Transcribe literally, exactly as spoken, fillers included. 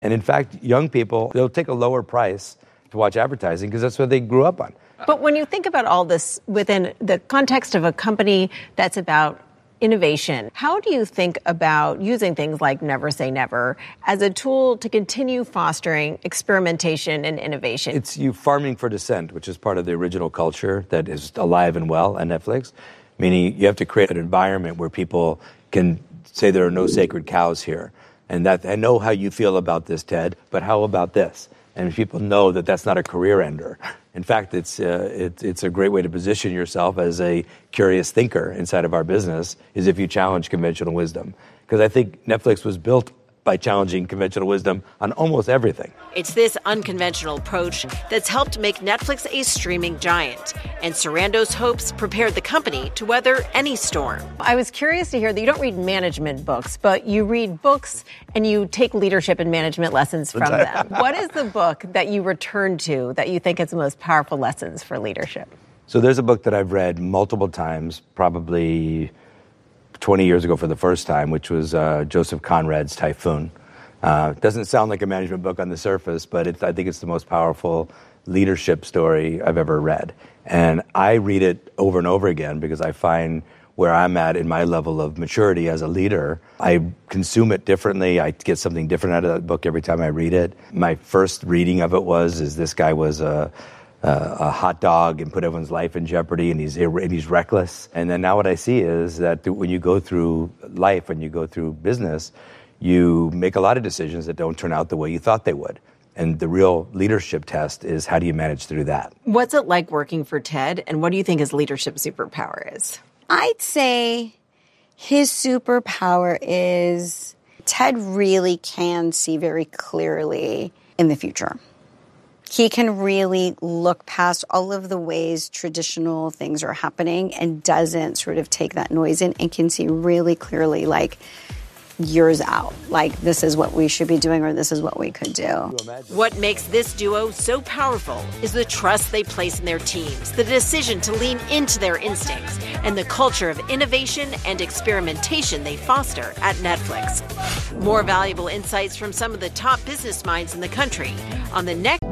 And in fact, young people, they'll take a lower price to watch advertising because that's what they grew up on. But when you think about all this within the context of a company that's about innovation, how do you think about using things like Never Say Never as a tool to continue fostering experimentation and innovation? It's you farming for dissent, which is part of the original culture that is alive and well at Netflix, meaning you have to create an environment where people can say there are no sacred cows here. And that I know how you feel about this, Ted, but how about this? And people know that that's not a career ender. In fact, it's uh, it, it's a great way to position yourself as a curious thinker inside of our business is if you challenge conventional wisdom. Because I think Netflix was built by challenging conventional wisdom on almost everything. It's this unconventional approach that's helped make Netflix a streaming giant. And Sarandos hopes prepared the company to weather any storm. I was curious to hear that you don't read management books, but you read books and you take leadership and management lessons from them. What is the book that you return to that you think is the most powerful lessons for leadership? So there's a book that I've read multiple times, probably twenty years ago for the first time, which was uh, Joseph Conrad's Typhoon. Uh, doesn't sound like a management book on the surface, but it's, I think it's the most powerful leadership story I've ever read. And I read it over and over again because I find where I'm at in my level of maturity as a leader, I consume it differently. I get something different out of that book every time I read it. My first reading of it was, is this guy was a Uh, a hot dog and put everyone's life in jeopardy, and he's and he's reckless. And then now what I see is that when you go through life, when you go through business, you make a lot of decisions that don't turn out the way you thought they would. And the real leadership test is how do you manage through that? What's it like working for Ted, and what do you think his leadership superpower is? I'd say his superpower is Ted really can see very clearly in the future. He can really look past all of the ways traditional things are happening and doesn't sort of take that noise in and can see really clearly, like, years out. Like, this is what we should be doing or this is what we could do. What makes this duo so powerful is the trust they place in their teams, the decision to lean into their instincts, and the culture of innovation and experimentation they foster at Netflix. More valuable insights from some of the top business minds in the country on the next